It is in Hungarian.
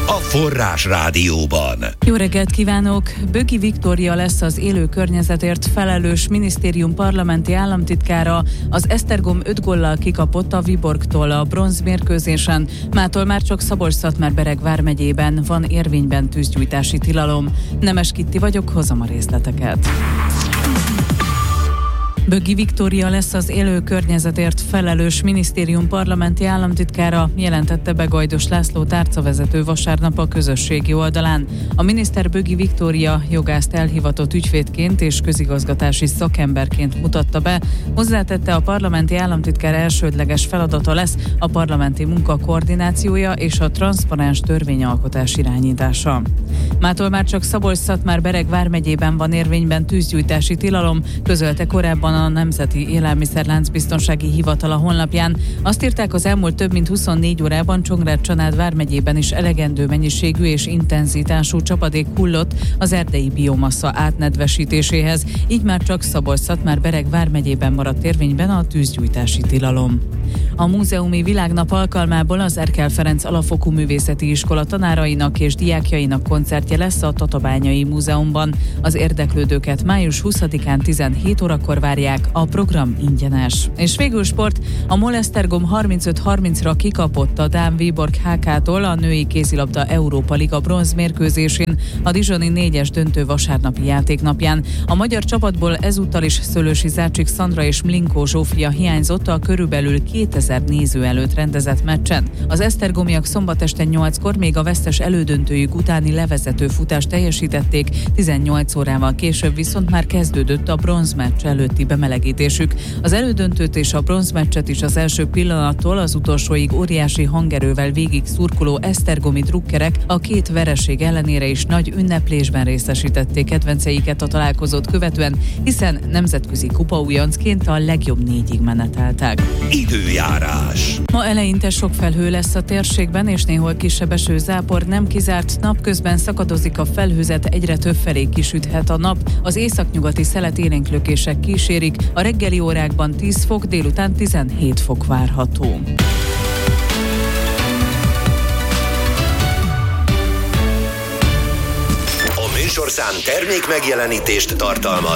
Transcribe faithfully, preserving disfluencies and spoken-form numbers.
a Forrás Rádióban. Jó reggelt kívánok! Bögi Viktória lesz az élő környezetért felelős minisztérium parlamenti államtitkára. Az Esztergom öt góllal kikapott a Viborgtól a bronzmérkőzésen. Mától már csak Szabolcs-Szatmár-Bereg vármegyében van érvényben tűzgyújtási tilalom. Nemes Kitti vagyok, hozom a részleteket. Bögi Viktória lesz az élő környezetért felelős minisztérium parlamenti államtitkára, jelentette be Gajdos László tárcavezető vasárnap a közösségi oldalán. A miniszter Bögi Viktória jogászt elhivatott ügyvédként és közigazgatási szakemberként mutatta be. Hozzátette, a parlamenti államtitkár elsődleges feladata lesz a parlamenti munka koordinációja és a transzparens törvényalkotás irányítása. Mától már csak Szabolcs-Szatmár-Bereg vármegyében van érvényben tűzgyújtási tilalom, közölte korábban a Nemzeti Élelmiszerláncbiztonsági Hivatal a honlapján. Azt írták, az elmúlt több mint huszonnégy órában Csongrád-Csanád vármegyében is elegendő mennyiségű és intenzitású csapadék hullott az erdei biomassa átnedvesítéséhez, így már csak Szabolcs-Szatmár-Bereg vármegyében maradt érvényben a tűzgyújtási tilalom. A Múzeumi Világnap alkalmából az Erkel Ferenc Alapfokú Művészeti Iskola tanárainak és diákjainak koncertje lesz a Tatabányai Múzeumban. Az érdeklődőket május huszadikán tizenhét órakor várják, a program ingyenes. És végül sport, a MOL Esztergom harmincöt harmincra kikapott a dán Viborg há ká-tól a női kézilabda Európa Liga bronzmérkőzésén, a Dizsoni négyes döntő vasárnapi játéknapján. A magyar csapatból ezúttal is Szőlősi Zácsik Szandra és Mlinkó Zsófia hiányzott a körülbelül kétezer néző előtt rendezett meccsen. Az esztergomiak szombat este nyolckor még a vesztes elődöntőjük utáni levezető futást teljesítették, tizennyolc órával később viszont már kezdődött a bronzmeccs előtti bemelegítésük. Az elődöntőt és a bronzmeccset is az első pillanattól az utolsóig óriási hangerővel végig szurkoló esztergomi drukkerek a két vereség ellenére is nagy ünneplésben részesítették kedvenceiket a találkozót követően, hiszen nemzetközi kupaújoncként a legjobb négyig meneteltek. Időjárás. Ma eleinte sok felhő lesz a térségben, és néhol kisebb esőzápor nem kizárt. Napközben szakadozik a felhőzet, egyre több felé kisüthet a nap. Az északnyugati szelet élénklökések kísérik, a reggeli órákban tíz fok, délután tizenhét fok várható. A műsorszám termék megjelenítést tartalmaz.